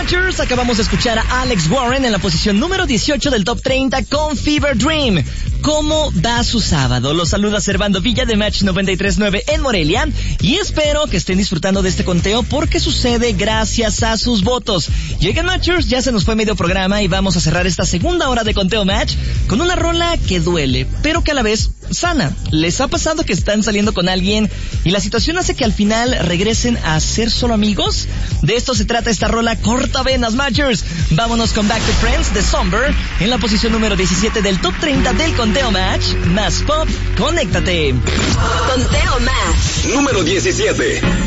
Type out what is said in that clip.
Matchers, acabamos de escuchar a Alex Warren en la posición número 18 del Top 30 con Fever Dream. ¿Cómo va su sábado? Los saluda Servando Villa de Match 93.9 en Morelia y espero que estén disfrutando de este conteo porque sucede gracias a sus votos. Llegan Matchers, ya se nos fue medio programa y vamos a cerrar esta segunda hora de conteo Match con una rola que duele, pero que a la vez sana. ¿Les ha pasado que están saliendo con alguien y la situación hace que al final regresen a ser solo amigos? De esto se trata esta rola cortavenas, Matchers. Vámonos con Back to Friends de Somber en la posición número 17 del Top 30 del conteo Match. Más pop, conéctate. Conteo Match número 17.